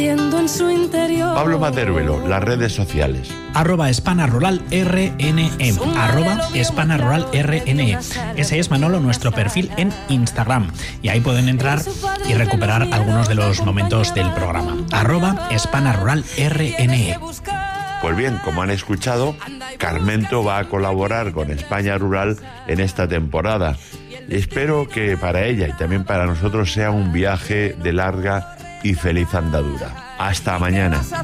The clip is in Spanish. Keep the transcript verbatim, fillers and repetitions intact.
En su interior. Pablo Maderuelo, las redes sociales. Arroba Hispana Rural R N E. Arroba Hispana Rural R N E. Ese es, Manolo, nuestro perfil en Instagram. Y ahí pueden entrar y recuperar algunos de los momentos del programa. Arroba Hispana Rural R N E. Pues bien, como han escuchado, Carmento va a colaborar con España Rural en esta temporada. Espero que para ella y también para nosotros sea un viaje de larga y feliz andadura. Hasta mañana.